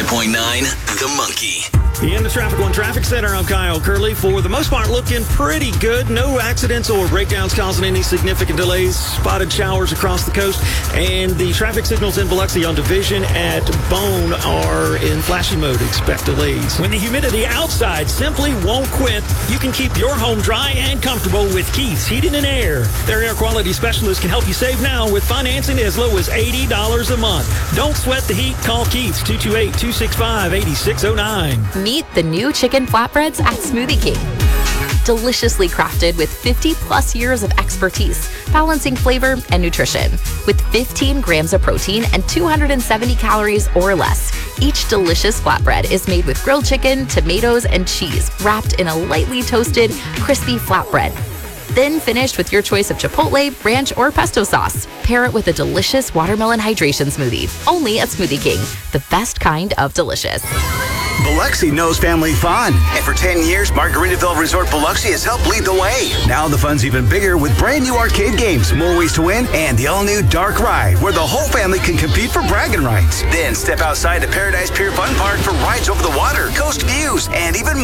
105.9 The Monkey. In the Traffic One Traffic Center, I'm Kyle Curley. For the most part, looking pretty good. No accidents or breakdowns causing any significant delays. Spotted showers across the coast. And the traffic signals in Biloxi on Division at Bone are in flashing mode. Expect delays. When the humidity outside simply won't quit, you can keep your home dry and comfortable with Keith's Heating and Air. Their air quality specialist can help you save now with financing as low as $80 a month. Don't sweat the heat. Call Keith's 228-265-8609. Meet the new chicken flatbreads at Smoothie King. Deliciously crafted with 50-plus years of expertise, balancing flavor and nutrition. With 15 grams of protein and 270 calories or less, each delicious flatbread is made with grilled chicken, tomatoes, and cheese, wrapped in a lightly toasted, crispy flatbread. Then finished with your choice of chipotle, ranch, or pesto sauce. Pair it with a delicious watermelon hydration smoothie, only at Smoothie King, the best kind of delicious. Biloxi knows family fun. And for 10 years, Margaritaville Resort Biloxi has helped lead the way. Now the fun's even bigger with brand new arcade games, more ways to win, and the all-new Dark Ride, where the whole family can compete for bragging rights. Then step outside to Paradise Pier Fun Park for rides over the water, coast views, and even